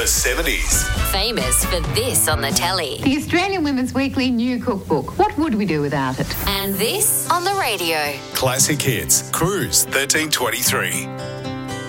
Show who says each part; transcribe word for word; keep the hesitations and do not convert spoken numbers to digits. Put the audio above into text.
Speaker 1: the seventies.
Speaker 2: Famous for this on the telly.
Speaker 3: The Australian Women's Weekly New Cookbook. What would we do without it?
Speaker 2: And this on the radio.
Speaker 1: Classic Hits. Cruise thirteen twenty-three.